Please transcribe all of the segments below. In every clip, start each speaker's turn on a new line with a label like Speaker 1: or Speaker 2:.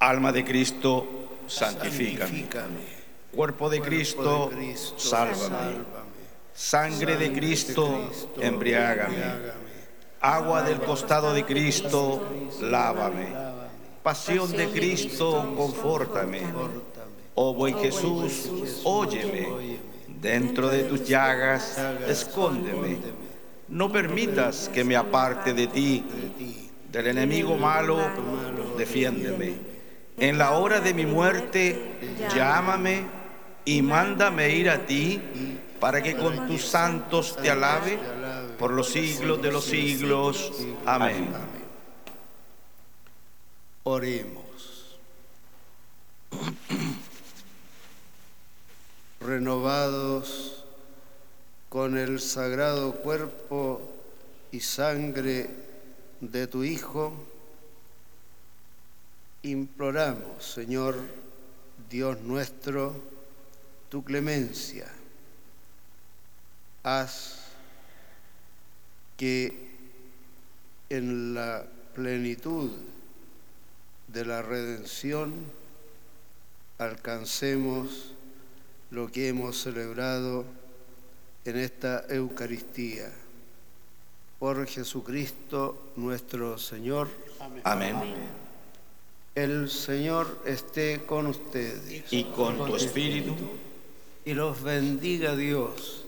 Speaker 1: Alma de Cristo, santifícame. Cuerpo de Cristo, sálvame. Sangre de Cristo, embriágame. Agua del costado de Cristo, lávame. Pasión de Cristo, confórtame. Oh buen Jesús, óyeme. Dentro de tus llagas, escóndeme. No permitas que me aparte de ti. Del enemigo malo, defiéndeme. En la hora de mi muerte, llámame y mándame ir a ti, para que con tus santos te alabe por los siglos de los siglos. Amén.
Speaker 2: Oremos. Renovados con el sagrado cuerpo y sangre de tu Hijo, imploramos, Señor Dios nuestro, tu clemencia. Haz que en la plenitud de la redención alcancemos lo que hemos celebrado en esta Eucaristía. Por Jesucristo nuestro Señor.
Speaker 1: Amén.
Speaker 2: El Señor esté con ustedes.
Speaker 1: Y con tu espíritu.
Speaker 2: Y los bendiga Dios,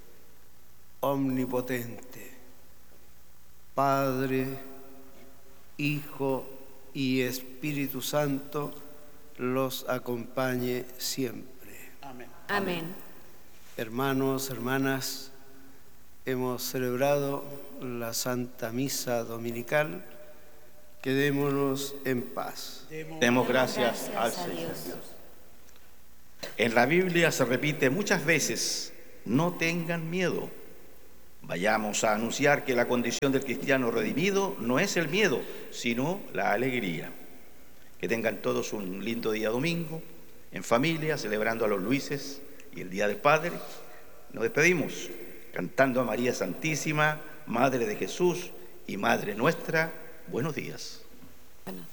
Speaker 2: omnipotente, Padre, Hijo y Espíritu Santo, los acompañe siempre.
Speaker 3: Amén.
Speaker 4: Amén.
Speaker 2: Hermanos, hermanas, hemos celebrado la Santa Misa Dominical. Quedémonos en paz.
Speaker 1: Demos gracias al Señor. En la Biblia se repite muchas veces: no tengan miedo. Vayamos a anunciar que la condición del cristiano redimido no es el miedo, sino la alegría. Que tengan todos un lindo día domingo, en familia, celebrando a los Luises y el Día del Padre. Nos despedimos cantando a María Santísima, Madre de Jesús y Madre nuestra. Buenos días.